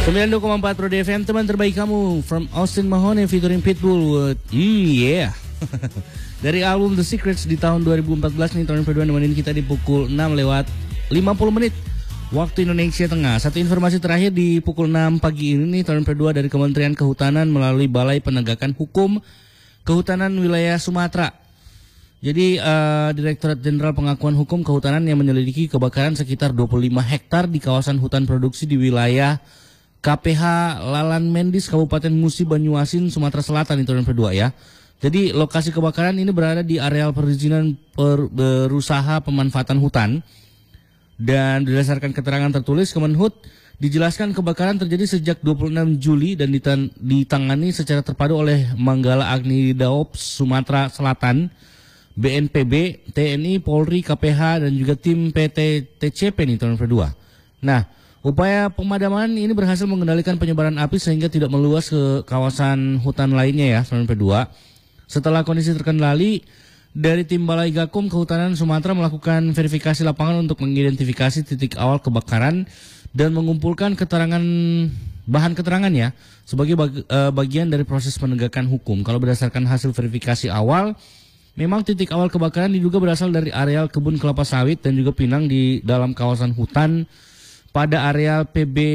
92,4 Pro FM, teman terbaik kamu, from Austin Mahone featuring Pitbull. Yeah. Dari album The Secrets di tahun 2014 nih, tahun kedua nemenin kita di pukul 6:50 waktu Indonesia Tengah. Satu informasi terakhir di pukul 6 pagi ini nih, tahun kedua dari Kementerian Kehutanan melalui Balai Penegakan Hukum Kehutanan Wilayah Sumatera. Jadi Direktorat Jenderal Pengakuan Hukum Kehutanan yang menyelidiki kebakaran sekitar 25 hektar di kawasan hutan produksi di wilayah KPH Lalan Mendis, Kabupaten Musi, Banyuasin, Sumatera Selatan itu tahun kedua ya. Jadi lokasi kebakaran ini berada di areal perizinan berusaha pemanfaatan hutan. Dan berdasarkan keterangan tertulis Kemenhut, dijelaskan kebakaran terjadi sejak 26 Juli dan ditangani secara terpadu oleh Manggala Agni Daops Sumatera Selatan, BNPB, TNI, Polri, KPH, dan juga tim PT TCP nih tahun kedua. Nah, upaya pemadaman ini berhasil mengendalikan penyebaran api sehingga tidak meluas ke kawasan hutan lainnya ya tahun kedua. Setelah kondisi terkendali, dari tim Balai Gakum Kehutanan Sumatera melakukan verifikasi lapangan untuk mengidentifikasi titik awal kebakaran dan mengumpulkan bahan keterangan ya sebagai bagian dari proses penegakan hukum. Kalau berdasarkan hasil verifikasi awal, memang titik awal kebakaran diduga berasal dari areal kebun kelapa sawit dan juga pinang di dalam kawasan hutan pada areal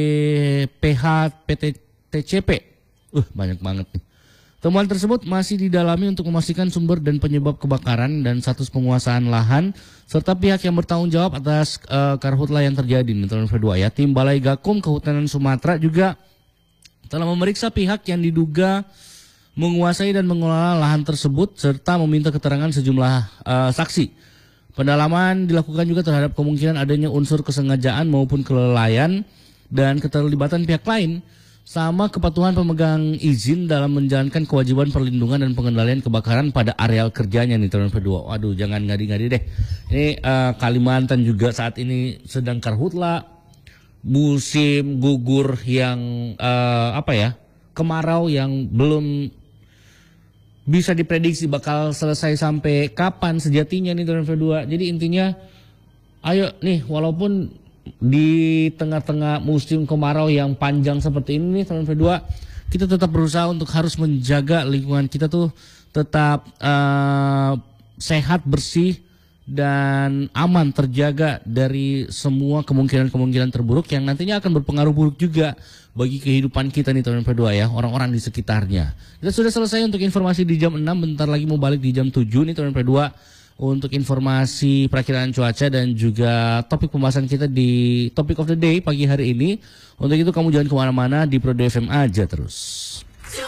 PH PT TCP. Banyak banget nih. Temuan tersebut masih didalami untuk memastikan sumber dan penyebab kebakaran dan status penguasaan lahan serta pihak yang bertanggung jawab atas karhutla yang terjadi di tahun kedua ya. Tim Balai Gakum Kehutanan Sumatera juga telah memeriksa pihak yang diduga menguasai dan mengelola lahan tersebut serta meminta keterangan sejumlah saksi. Pendalaman dilakukan juga terhadap kemungkinan adanya unsur kesengajaan maupun kelalaian dan keterlibatan pihak lain sama kepatuhan pemegang izin dalam menjalankan kewajiban perlindungan dan pengendalian kebakaran pada areal kerjanya nih tahun kedua. Waduh, jangan ngadi-ngadi deh. Ini Kalimantan juga saat ini sedang karhutla, musim gugur yang kemarau yang belum bisa diprediksi bakal selesai sampai kapan sejatinya nih tahun kedua. Jadi intinya, ayo nih walaupun di tengah-tengah musim kemarau yang panjang seperti ini tahun kedua, kita tetap berusaha untuk harus menjaga lingkungan kita tuh tetap sehat, bersih, dan aman, terjaga dari semua kemungkinan-kemungkinan terburuk yang nantinya akan berpengaruh buruk juga bagi kehidupan kita nih tahun kedua ya, orang-orang di sekitarnya. Kita sudah selesai untuk informasi di jam 6, bentar lagi mau balik di jam 7 nih tahun kedua untuk informasi perakiraan cuaca dan juga topik pembahasan kita di Topic of the Day pagi hari ini. Untuk itu kamu jangan kemana-mana, di Pro FM aja terus.